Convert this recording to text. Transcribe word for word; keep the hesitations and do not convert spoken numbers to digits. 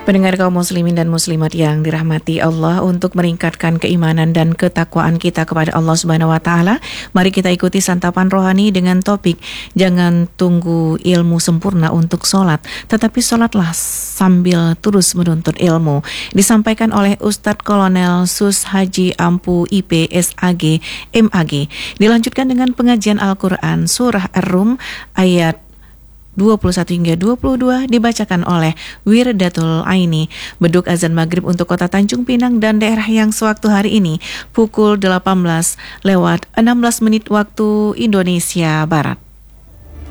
Pendengar kaum muslimin dan muslimat yang dirahmati Allah, untuk meningkatkan keimanan dan ketakwaan kita kepada Allah Subhanahu wa taala, mari kita ikuti santapan rohani dengan topik jangan tunggu ilmu sempurna untuk sholat, tetapi sholatlah sambil terus menuntut ilmu. Disampaikan oleh Ustadz Kolonel Sus Haji Ampu I P S A G M A G. Dilanjutkan dengan pengajian Al-Quran Surah Ar-Rum ayat dua puluh satu hingga dua puluh dua dibacakan oleh Wirdatul Aini. Beduk azan maghrib untuk kota Tanjung Pinang dan daerah yang sewaktu hari ini pukul delapan belas lewat enam belas menit waktu Indonesia Barat.